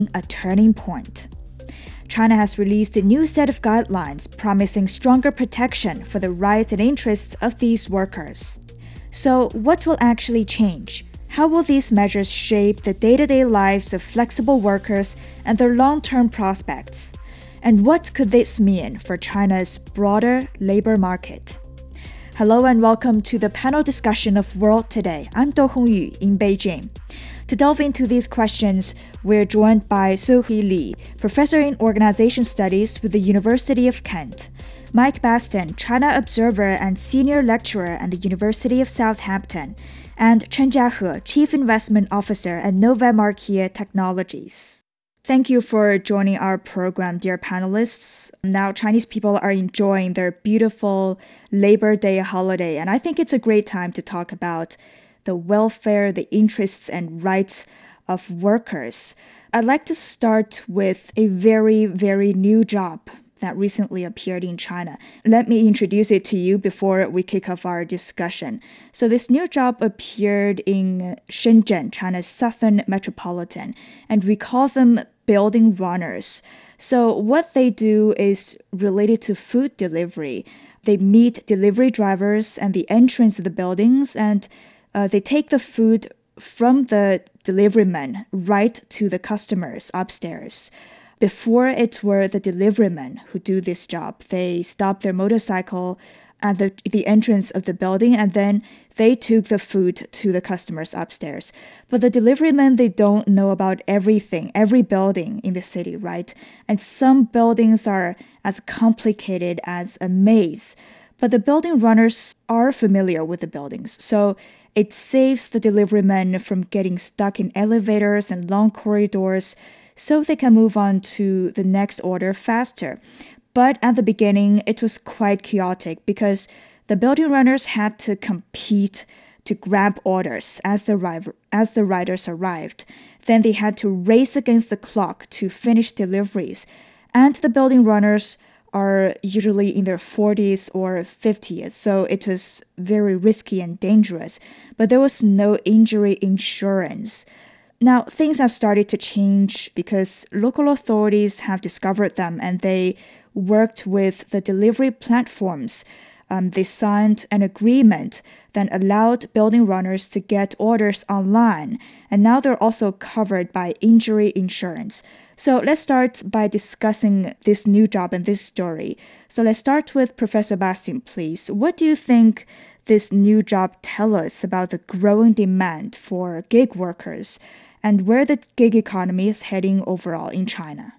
a turning point. China has released a new set of guidelines promising stronger protection for the rights and interests of these workers. So, what will actually change? How will these measures shape the day-to-day lives of flexible workers and their long-term prospects? And what could this mean for China's broader labor market? Hello and welcome to the panel discussion of World Today. I'm Do Hongyu in Beijing. To delve into these questions, we're joined by Sohui Li, professor in organization studies with the University of Kent, Mike Baston, China observer and senior lecturer at the University of Southampton, and Chen Jiahe, chief investment officer at Nova Markia Technologies. Thank you for joining our program, dear panelists. Now, Chinese people are enjoying their beautiful Labor Day holiday, and I think it's a great time to talk about the welfare, the interests and rights of workers. I'd like to start with a very, very new job that recently appeared in China. Let me introduce it to you before we kick off our discussion. So this new job appeared in Shenzhen, China's southern metropolitan, and we call them building runners. So what they do is related to food delivery. They meet delivery drivers at the entrance of the buildings, and they take the food from the deliveryman right to the customers upstairs. Before, it were the deliverymen who do this job. They stop their motorcycle at the entrance of the building, and then they took the food to the customers upstairs. But the deliverymen, they don't know about everything, every building in the city, right? And some buildings are as complicated as a maze. But the building runners are familiar with the buildings, so it saves the deliverymen from getting stuck in elevators and long corridors, so they can move on to the next order faster. But at the beginning, it was quite chaotic because the building runners had to compete to grab orders as the riders arrived. Then they had to race against the clock to finish deliveries. And the building runners are usually in their 40s or 50s, so it was very risky and dangerous. But there was no injury insurance. Now, things have started to change because local authorities have discovered them and they worked with the delivery platforms. They signed an agreement that allowed building runners to get orders online, and now they're also covered by injury insurance. So let's start by discussing this new job and this story. So let's start with Professor Bastin, please. What do you think this new job tells us about the growing demand for gig workers and where the gig economy is heading overall in China?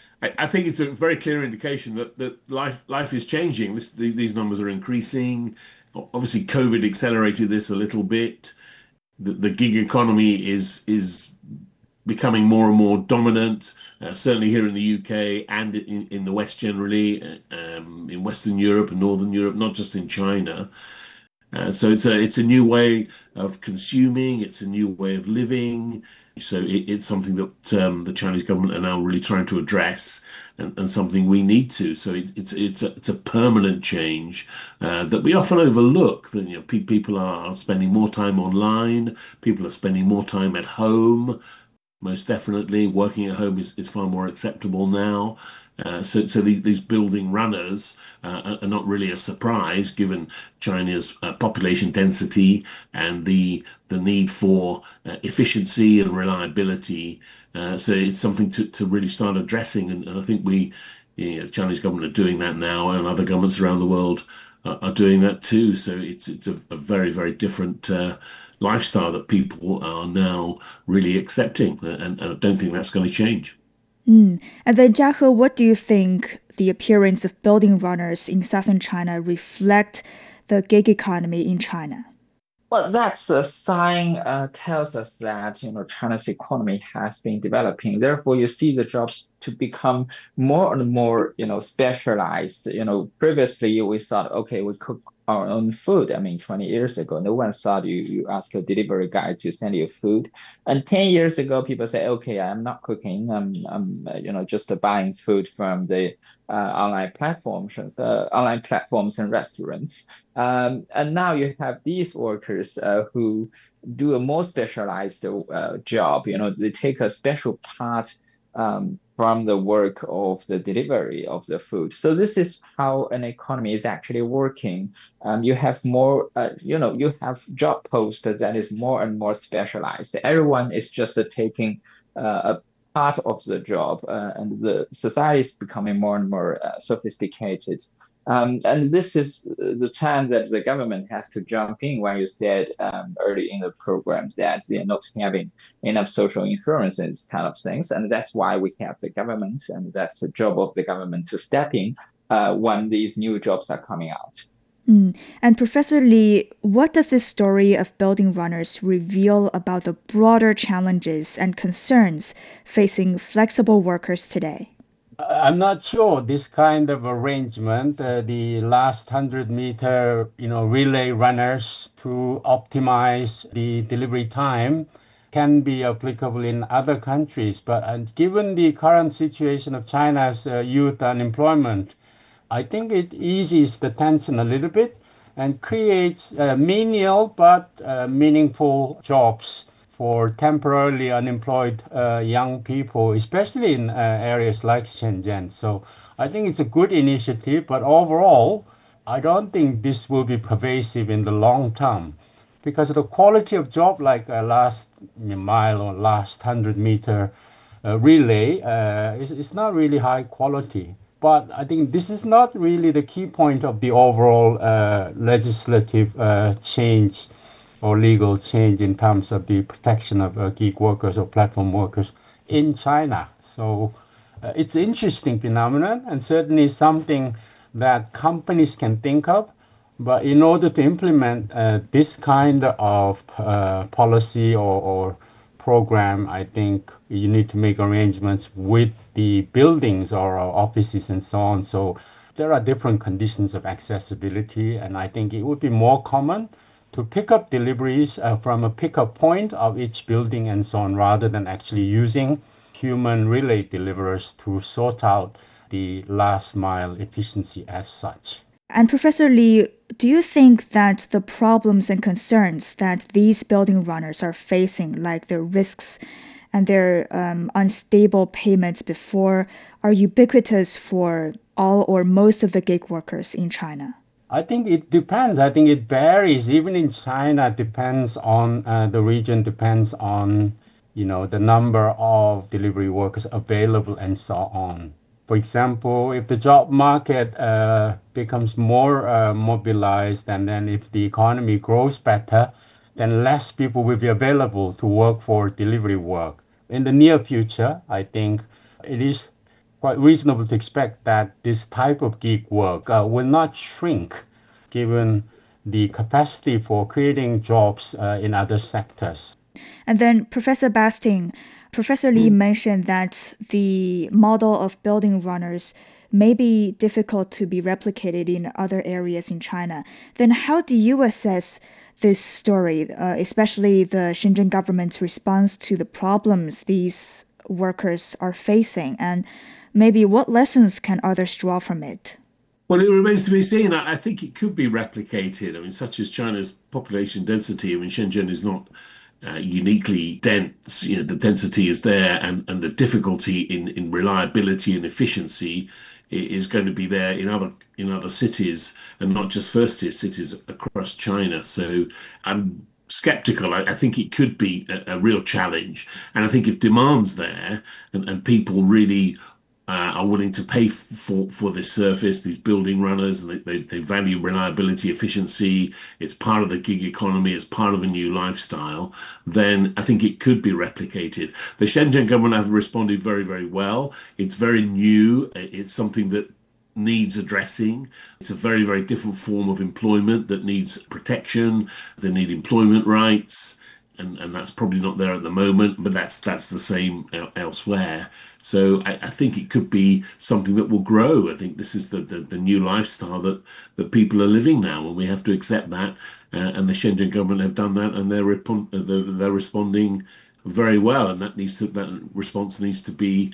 I think it's a very clear indication that life is changing. These numbers are increasing. Obviously, COVID accelerated this a little bit. The gig economy is becoming more and more dominant, certainly here in the UK and in the West generally, in Western Europe and Northern Europe, not just in China. So it's a new way of consuming. It's a new way of living. So it's something that the Chinese government are now really trying to address, and something we need to. So it's a permanent change that we often overlook. That people are spending more time online. People are spending more time at home. Most definitely, working at home is far more acceptable now. So these building runners are not really a surprise given China's population density and the need for efficiency and reliability. So it's something to really start addressing, and I think the Chinese government are doing that now, and other governments around the world are doing that too. So it's a very, very different lifestyle that people are now really accepting, and I don't think that's going to change. And then, Jiahe, what do you think the appearance of building runners in southern China reflect the gig economy in China? Well, that's a sign tells us that China's economy has been developing. Therefore, you see the jobs to become more and more specialized. Previously we thought, okay, we cook our own food. I mean, 20 years ago, no one thought you ask a delivery guy to send you food. And 10 years ago, people say, okay, I'm not cooking. I'm just buying food from the online platforms and restaurants. And now you have these workers who do a more specialized job. They take a special part from the work of the delivery of the food. So this is how an economy is actually working. You have more, you have job posts that is more and more specialized. Everyone is just taking a part of the job, and the society is becoming more and more sophisticated. And this is the time that the government has to jump in when you said early in the program that they are not having enough social insurance and kind of things. And that's why we have the government, and that's the job of the government to step in when these new jobs are coming out. And Professor Li, what does this story of building runners reveal about the broader challenges and concerns facing flexible workers today? I'm not sure this kind of arrangement, the last 100-meter, relay runners to optimize the delivery time can be applicable in other countries. But given the current situation of China's youth unemployment, I think it eases the tension a little bit and creates menial but meaningful jobs for temporarily unemployed young people, especially in areas like Shenzhen. So I think it's a good initiative, but overall, I don't think this will be pervasive in the long term because the quality of job like last mile or last 100-meter relay is not really high quality. But I think this is not really the key point of the overall legislative change or legal change in terms of the protection of gig workers or platform workers in China. So it's an interesting phenomenon and certainly something that companies can think of. But in order to implement this kind of policy or program, I think you need to make arrangements with the buildings or offices and so on. So there are different conditions of accessibility, and I think it would be more common to pick up deliveries from a pickup point of each building and so on, rather than actually using human relay deliverers to sort out the last mile efficiency as such. And Professor Li, do you think that the problems and concerns that these building runners are facing, like their risks and their unstable payments before, are ubiquitous for all or most of the gig workers in China? I think it depends. I think it varies. Even in China, it depends on the region, depends on, the number of delivery workers available and so on. For example, if the job market becomes more mobilized, and then if the economy grows better, then less people will be available to work for delivery work. In the near future, I think it is quite reasonable to expect that this type of gig work will not shrink given the capacity for creating jobs in other sectors. And then Professor Basting, Professor Li mentioned that the model of building runners may be difficult to be replicated in other areas in China. Then how do you assess this story, especially the Shenzhen government's response to the problems these workers are facing? And maybe what lessons can others draw from it? Well, it remains to be seen. I think it could be replicated. I mean, such as China's population density. I mean, Shenzhen is not uniquely dense. The density is there, and the difficulty in reliability and efficiency is going to be there in other cities, and not just first tier cities across China. So I'm skeptical. I think it could be a real challenge, and I think if demand's there and people really are willing to pay for this service, these building runners, and they value reliability, efficiency, it's part of the gig economy, it's part of a new lifestyle, then I think it could be replicated. The Shenzhen government have responded very, very well. It's very new. It's something that needs addressing. It's a very, very different form of employment that needs protection. They need employment rights. And that's probably not there at the moment, but that's the same elsewhere. So I think it could be something that will grow. I think this is the new lifestyle that people are living now, and we have to accept that. And the Shenzhen government have done that, and they're responding very well. And that response needs to be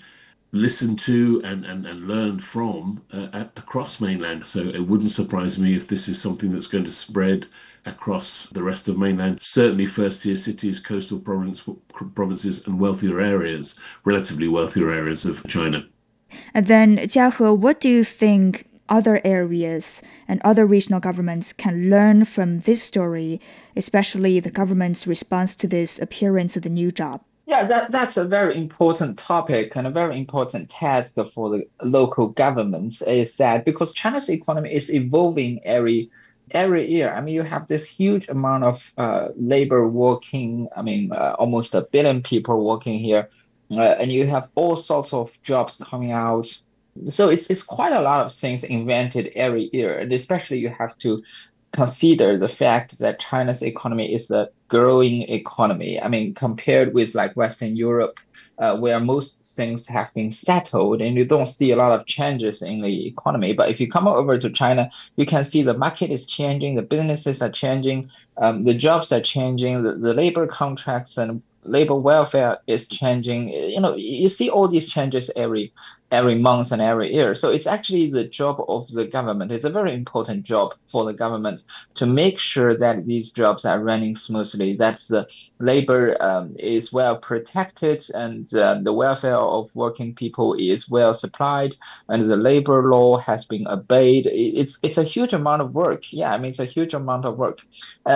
listened to and learned from across mainland. So it wouldn't surprise me if this is something that's going to spread across the rest of mainland. Certainly first tier cities, coastal provinces, and wealthier areas, relatively wealthier areas of China. And then, Jiahe, what do you think other areas and other regional governments can learn from this story, especially the government's response to this appearance of the new job? Yeah, that's a very important topic and a very important task for the local governments is that because China's economy is evolving every year. I mean, you have this huge amount of labor working. I mean, almost 1 billion people working here, and you have all sorts of jobs coming out. So it's quite a lot of things invented every year, and especially you have to consider the fact that China's economy is a growing economy. I mean, compared with like Western Europe, where most things have been settled and you don't see a lot of changes in the economy. But if you come over to China, you can see the market is changing, the businesses are changing, the jobs are changing, the labor contracts and labor welfare is changing. You know, you see all these changes every month and every year. So it's actually the job of the government. It's a very important job for the government to make sure that these jobs are running smoothly, that the labor is well protected and the welfare of working people is well supplied and the labor law has been obeyed. It's a huge amount of work. Yeah, I mean, it's a huge amount of work.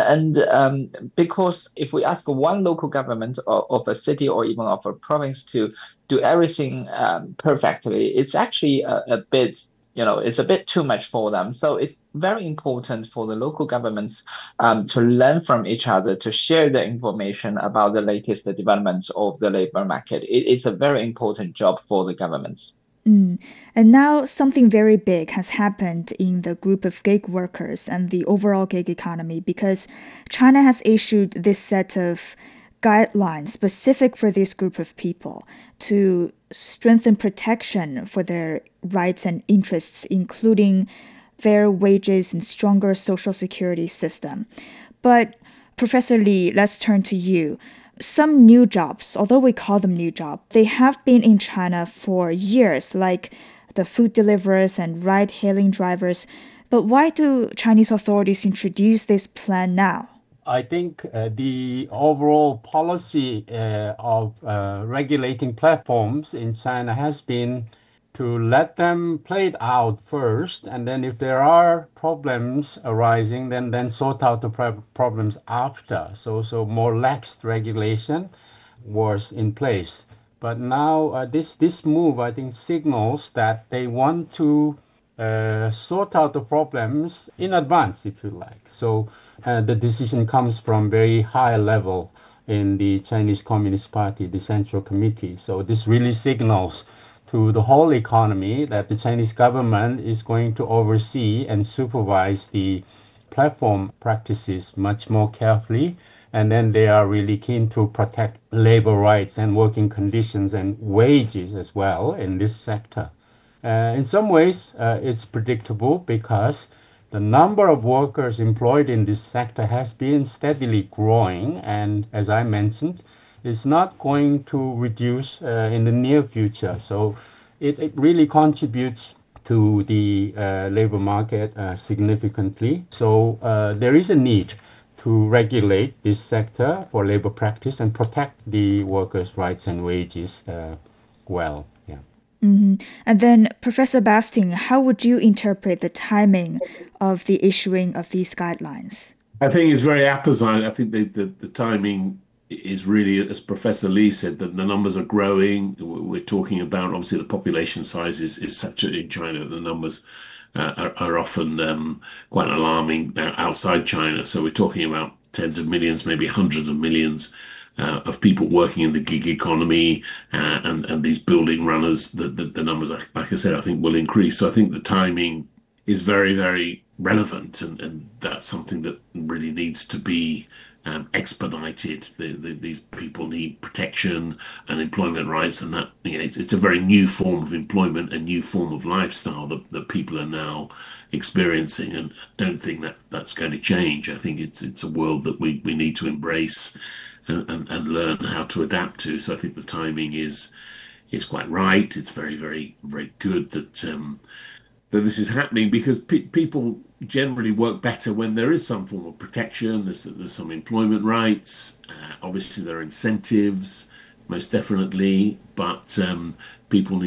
Because if we ask one local government of a city or even of a province to do everything perfectly, it's actually a bit, it's a bit too much for them. So it's very important for the local governments to learn from each other, to share the information about the latest developments of the labor market. It's a very important job for the governments. And now something very big has happened in the group of gig workers and the overall gig economy because China has issued this set of guidelines specific for this group of people to strengthen protection for their rights and interests, including fair wages and stronger social security system. But Professor Li, let's turn to you. Some new jobs, although we call them new jobs, they have been in China for years, like the food deliverers and ride-hailing drivers. But why do Chinese authorities introduce this plan now? I think the overall policy of regulating platforms in China has been to let them play it out first, and then if there are problems arising, then sort out the problems after. So more lax regulation was in place. But now this move, I think, signals that they want to sort out the problems in advance, if you like. So the decision comes from very high level in the Chinese Communist Party, the Central Committee. So this really signals to the whole economy that the Chinese government is going to oversee and supervise the platform practices much more carefully. And then they are really keen to protect labor rights and working conditions and wages as well in this sector. In some ways, it's predictable because the number of workers employed in this sector has been steadily growing. And as I mentioned, it's not going to reduce in the near future. So it really contributes to the labor market significantly. So there is a need to regulate this sector for labor practice and protect the workers' rights and wages well. Yeah. Mm-hmm. And then, Professor Basting, how would you interpret the timing of the issuing of these guidelines? I think it's very apposite. I think the timing is really, as Professor Li said, that the numbers are growing. We're talking about, obviously, the population size is such in China that the numbers are often quite alarming outside China. So we're talking about tens of millions, maybe hundreds of millions of people working in the gig economy and these building runners. The numbers, like I said, I think will increase. So I think the timing is very, very relevant, and that's something that really needs to be expedited. These people need protection and employment rights, and that it's a very new form of employment, a new form of lifestyle that people are now experiencing, and I don't think that's going to change. I think it's a world that we need to embrace and learn how to adapt to. So I think the timing is it's quite right. It's very, very, very good that this is happening because people generally work better when there is some form of protection. There's some employment rights. Obviously, there are incentives, most definitely, but people need